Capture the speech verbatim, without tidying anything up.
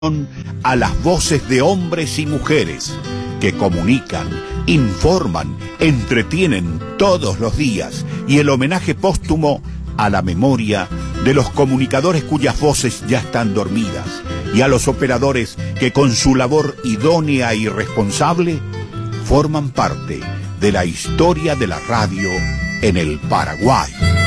a las voces de hombres y mujeres que comunican, informan, entretienen todos los días, y el homenaje póstumo a la memoria de los comunicadores cuyas voces ya están dormidas, y a los operadores que con su labor idónea y responsable forman parte de la historia de la radio en el Paraguay.